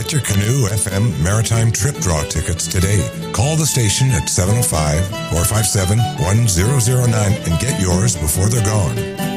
Get your Canoe FM Maritime Trip Draw tickets today. Call the station at 705-457-1009 and get yours before they're gone.